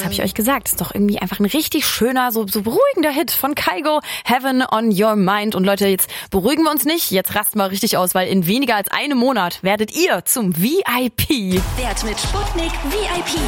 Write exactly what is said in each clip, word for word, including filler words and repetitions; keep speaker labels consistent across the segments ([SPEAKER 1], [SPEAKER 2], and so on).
[SPEAKER 1] habe ich euch gesagt, ist doch irgendwie einfach ein richtig schöner, so, so beruhigender Hit von Kygo, Heaven on Your Mind. Und Leute, jetzt beruhigen wir uns nicht, jetzt rasten wir richtig aus, weil in weniger als einem Monat werdet ihr zum V I P.
[SPEAKER 2] Werd mit Sputnik V I P.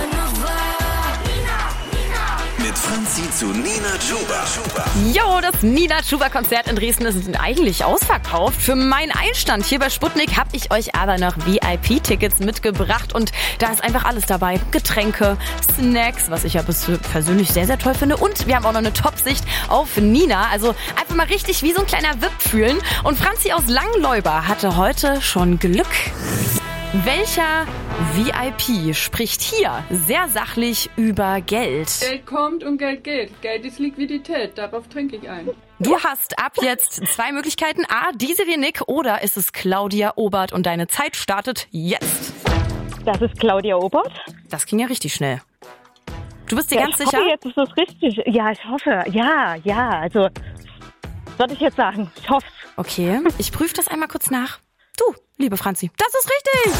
[SPEAKER 3] Mit Franzi zu Nina Chuba.
[SPEAKER 1] Jo, das Nina Chuba Konzert in Dresden ist eigentlich ausverkauft. Für meinen Einstand hier bei Sputnik habe ich euch aber noch V I P-Tickets mitgebracht und da ist einfach alles dabei. Getränke, Snacks, was ich ja persönlich sehr, sehr toll finde, und wir haben auch noch eine Top-Sicht auf Nina. Also einfach mal richtig wie so ein kleiner V I P fühlen. Und Franzi aus Langleuber hatte heute schon Glück. Welcher V I P spricht hier sehr sachlich über Geld?
[SPEAKER 4] Geld kommt und Geld geht. Geld ist Liquidität, darauf trinke ich ein.
[SPEAKER 1] Du hast ab jetzt zwei Möglichkeiten. A, Desiree Nick, oder ist es Claudia Obert und deine Zeit startet jetzt.
[SPEAKER 5] Das ist Claudia Obert.
[SPEAKER 1] Das ging ja richtig schnell. Du bist dir
[SPEAKER 5] Ja,
[SPEAKER 1] ganz
[SPEAKER 5] ich
[SPEAKER 1] sicher?
[SPEAKER 5] hoffe, jetzt ist das richtig. Ja, ich hoffe. Ja, ja, also, würde ich jetzt sagen. Ich hoffe.
[SPEAKER 1] Okay, ich prüfe das einmal kurz nach. Du, liebe Franzi, das ist richtig!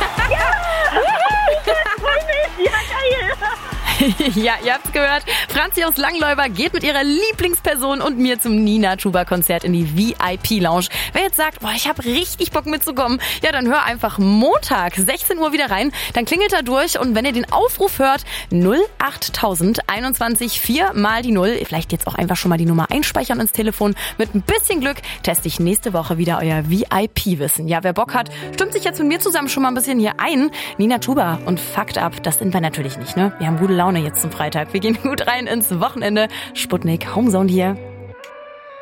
[SPEAKER 5] Ja, geil.
[SPEAKER 1] Ja, ihr habt's gehört. Franzi aus Langleuber geht mit ihrer Lieblingsperson und mir zum Nina Chuba Konzert in die V I P Lounge. Wer jetzt sagt, boah, ich habe richtig Bock mitzukommen, ja, dann hör einfach Montag sechzehn Uhr wieder rein. Dann klingelt er durch und wenn ihr den Aufruf hört, null acht tausend einundzwanzig vier mal die null. Vielleicht jetzt auch einfach schon mal die Nummer einspeichern ins Telefon. Mit ein bisschen Glück teste ich nächste Woche wieder euer V I P-Wissen. Ja, wer Bock hat, stimmt sich jetzt mit mir zusammen schon mal ein bisschen hier ein. Nina Chuba und Fucked Up, das sind wir natürlich nicht, ne? Wir haben gute Laune jetzt zum Freitag. Wir gehen gut rein ins Wochenende. Sputnik Homezone hier.